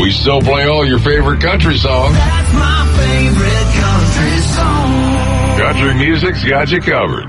We still play all your favorite country songs. That's my favorite country song. Country music's got you covered.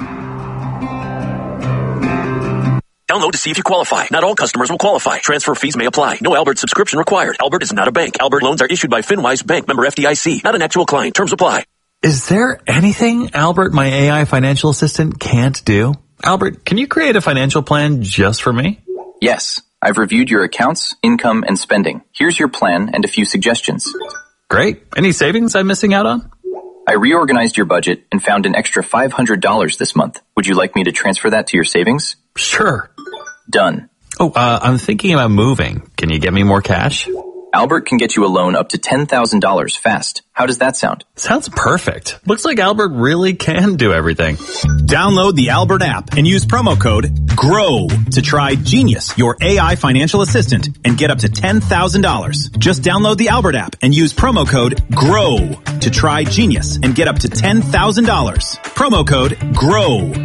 Download to see if you qualify. Not all customers will qualify. Transfer fees may apply. No Albert subscription required. Albert is not a bank. Albert loans are issued by FinWise Bank, member FDIC. Not an actual client. Terms apply. Is there anything Albert, my AI financial assistant, can't do? Albert, can you create a financial plan just for me? Yes. I've reviewed your accounts, income, and spending. Here's your plan and a few suggestions. Great. Any savings I'm missing out on? I reorganized your budget and found an extra $500 this month. Would you like me to transfer that to your savings? Sure. Done. Oh, I'm thinking about moving. Can you get me more cash? Albert can get you a loan up to $10,000 fast. How does that sound? Sounds perfect. Looks like Albert really can do everything. Download the Albert app and use promo code GROW to try Genius, your AI financial assistant, and get up to $10,000. Just download the Albert app and use promo code GROW to try Genius and get up to $10,000. Promo code GROW.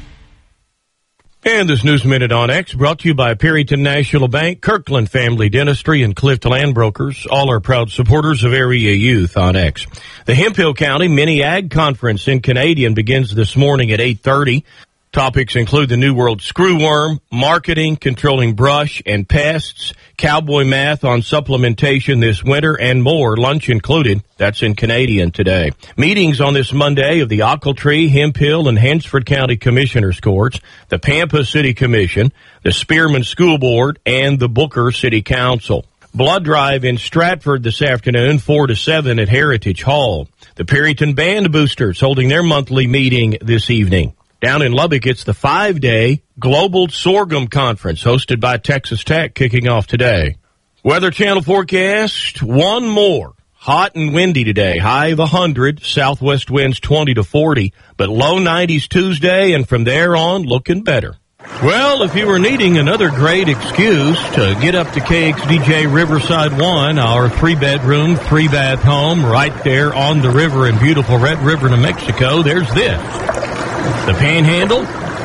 And this News Minute on X brought to you by Perryton National Bank, Kirkland Family Dentistry, and Clift Land Brokers. All are proud supporters of Area Youth on X. The Hemphill County Mini Ag Conference in Canadian begins this morning at 8:30. Topics include the New World screwworm, marketing, controlling brush and pests, cowboy math on supplementation this winter, and more, lunch included. That's in Canadian today. Meetings on this Monday of the Ochiltree, Hemphill, and Hansford County Commissioners Courts, the Pampa City Commission, the Spearman School Board, and the Booker City Council. Blood drive in Stratford this afternoon, 4 to 7 at Heritage Hall. The Perryton Band Boosters holding their monthly meeting this evening. Down in Lubbock, it's the 5-day Global Sorghum Conference hosted by Texas Tech kicking off today. Weather Channel forecast, one more. Hot and windy today, high of 100, southwest winds 20 to 40, but low 90s Tuesday, and from there on, looking better. Well, if you were needing another great excuse to get up to KXDJ Riverside 1, our 3-bedroom, 3-bath home right there on the river in beautiful Red River, New Mexico, there's this. The Panhandle,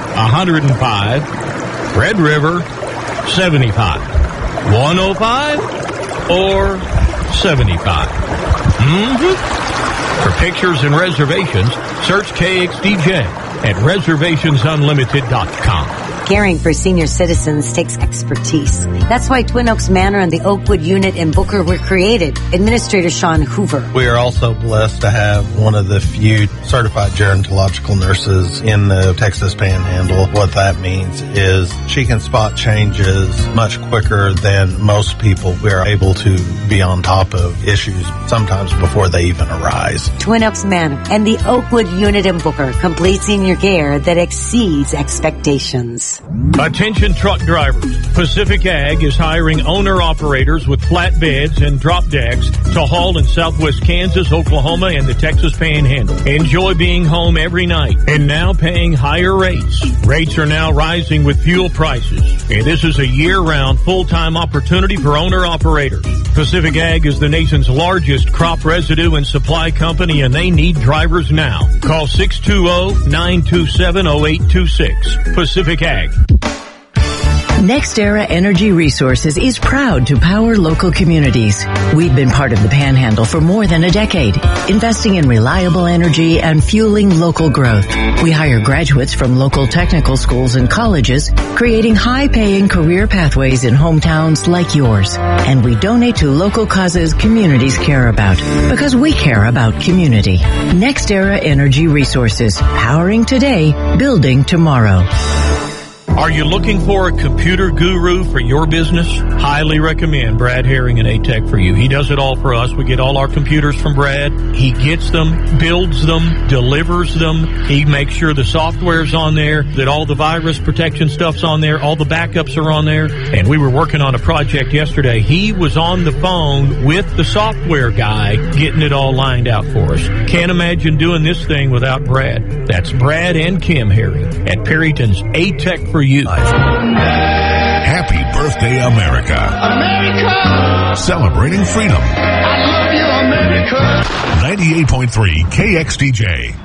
105. Red River, 75. 105 or 75. For pictures and reservations, search KXDJ at reservationsunlimited.com. Caring for senior citizens takes expertise. That's why Twin Oaks Manor and the Oakwood Unit in Booker were created. Administrator Sean Hoover. We are also blessed to have one of the few certified gerontological nurses in the Texas Panhandle. What that means is she can spot changes much quicker than most people. We are able to be on top of issues sometimes before they even arise. Twin Oaks Manor and the Oakwood Unit in Booker. Complete senior care that exceeds expectations. Attention truck drivers. Pacific Ag is hiring owner-operators with flatbeds and drop decks to haul in southwest Kansas, Oklahoma, and the Texas Panhandle. Enjoy being home every night and now paying higher rates. Rates are now rising with fuel prices. And this is a year-round full-time opportunity for owner-operators. Pacific Ag is the nation's largest crop residue and supply company, and they need drivers now. Call 620-927-0826. Pacific Ag. NextEra Energy Resources is proud to power local communities. We've been part of the Panhandle for more than a decade, investing in reliable energy and fueling local growth. We hire graduates from local technical schools and colleges, creating high-paying career pathways in hometowns like yours. And we donate to local causes communities care about, because we care about community. NextEra Energy Resources, powering today, building tomorrow. Are you looking for a computer guru for your business? Highly recommend Brad Herring and A-Tech for you. He does it all for us. We get all our computers from Brad. He gets them, builds them, delivers them. He makes sure the software's on there, that all the virus protection stuff's on there, all the backups are on there. And we were working on a project yesterday. He was on the phone with the software guy getting it all lined out for us. Can't imagine doing this thing without Brad. That's Brad and Kim Herring at Perryton's A-Tech for you. Happy birthday, America. America! Celebrating freedom. I love you, America! 98.3 KXDJ.